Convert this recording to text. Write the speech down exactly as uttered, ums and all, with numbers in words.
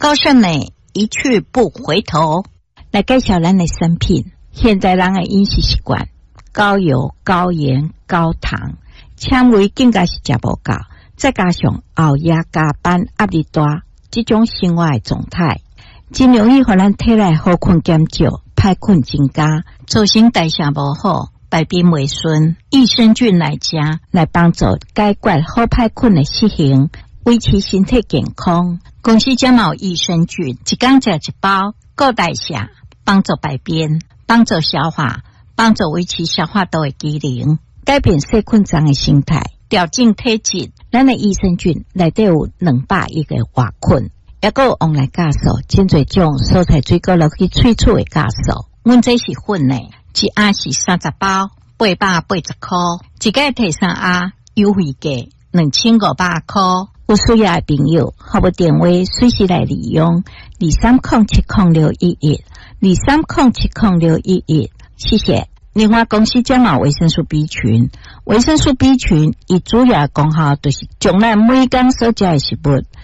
高胜美一去不回头。来介绍咱的产品，现在人的饮食习惯高油、高盐、高糖，纤维更加是食无够，再加上熬夜加班压力大，这种生活的状态，真容易互咱体内好菌减少，歹菌增加，造成代谢无好，排便袂顺。益生菌来食，来帮助解决好歹菌的习性，维持身体健康。公司家有益生菌，一天食一包，够代谢，帮助排便，帮助消化，帮助维持消化道的机能，改变细菌脏的形态，调整体质。咱的益生菌内底有两百亿个活菌，也有往来酵素，真侪种蔬菜水果落去萃取的酵素。阮这是粉的，一盒是三十包，八百八十块，一个摕三盒，优惠价两千五百块。有需要的朋友，可不电话随时来利用二三零七零六一一二三零七零六一一，谢谢。另外，公司将有维生素 B 群，维生素 B 群伊主要的功效就是将咱每天所食的食物